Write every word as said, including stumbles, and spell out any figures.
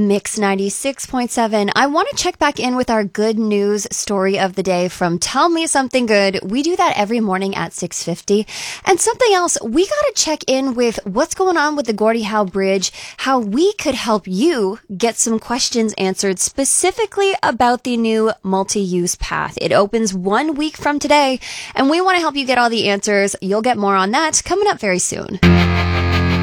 Mix ninety-six point seven. I want to check back in with our good news story of the day from Tell Me Something Good. We do that every morning at six fifty. And something else, we got to check in with what's going on with the Gordie Howe Bridge, how we could help you get some questions answered specifically about the new multi-use path. It opens one week from today, and we want to help you get all the answers. You'll get more on that coming up very soon.